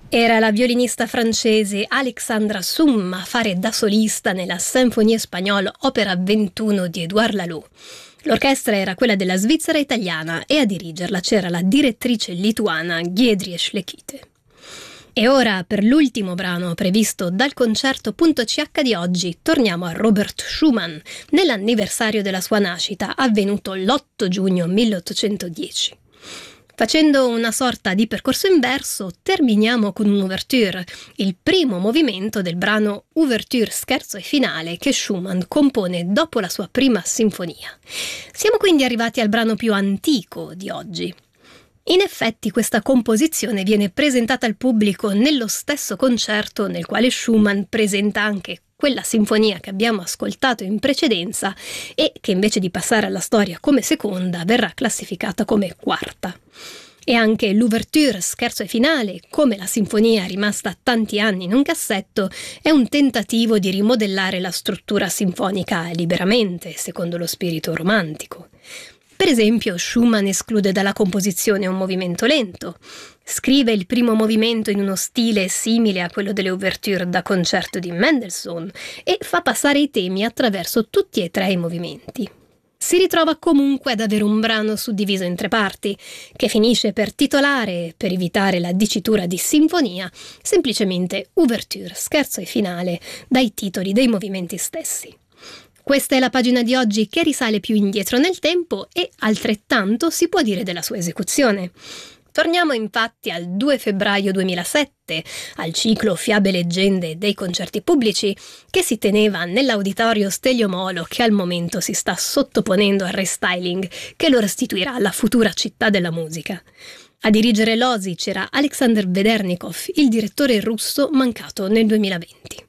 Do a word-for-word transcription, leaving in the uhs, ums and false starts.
Era la violinista francese Alexandra Sum a fare da solista nella Symphonie Espagnole opera ventuno di Édouard Laloux. L'orchestra era quella della Svizzera italiana e a dirigerla c'era la direttrice lituana Giedrė Šlekytė. E ora, per l'ultimo brano previsto dal concerto.ch di oggi, torniamo a Robert Schumann, nell'anniversario della sua nascita, avvenuto l'otto giugno milleottocentodieci. Facendo una sorta di percorso inverso, terminiamo con un'ouverture, il primo movimento del brano Ouverture scherzo e finale che Schumann compone dopo la sua prima sinfonia. Siamo quindi arrivati al brano più antico di oggi. In effetti questa composizione viene presentata al pubblico nello stesso concerto nel quale Schumann presenta anche quella sinfonia che abbiamo ascoltato in precedenza e che invece di passare alla storia come seconda verrà classificata come quarta. E anche l'ouverture scherzo e finale, come la sinfonia rimasta tanti anni in un cassetto, è un tentativo di rimodellare la struttura sinfonica liberamente, secondo lo spirito romantico. Per esempio, Schumann esclude dalla composizione un movimento lento, scrive il primo movimento in uno stile simile a quello delle ouverture da concerto di Mendelssohn e fa passare i temi attraverso tutti e tre i movimenti. Si ritrova comunque ad avere un brano suddiviso in tre parti, che finisce per titolare, per evitare la dicitura di sinfonia, semplicemente ouverture, scherzo e finale, dai titoli dei movimenti stessi. Questa è la pagina di oggi che risale più indietro nel tempo e altrettanto si può dire della sua esecuzione. Torniamo infatti al due febbraio duemilasette, al ciclo Fiabe e Leggende dei concerti pubblici che si teneva nell'auditorio Stelio Molo che al momento si sta sottoponendo al restyling che lo restituirà alla futura città della musica. A dirigere l'O S I c'era Alexander Vedernikov, il direttore russo mancato nel duemilaventi.